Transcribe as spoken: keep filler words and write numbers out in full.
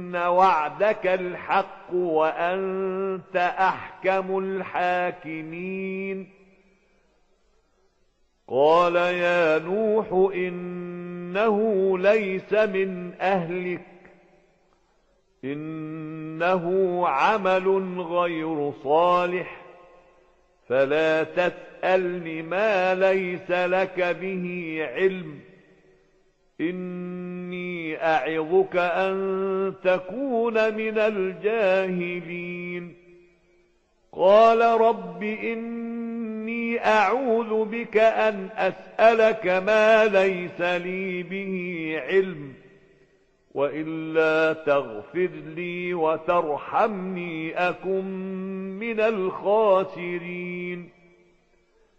وعدك الحق وأنت أحكم الحاكمين. قال يا نوح إنه ليس من أهلك إنه عمل غير صالح فلا تسألني ما ليس لك به علم إني أعظك أن تكون من الجاهلين. قال رب إني أعوذ بك أن أسألك ما ليس لي به علم وإلا تغفر لي وترحمني أكن من الخاسرين.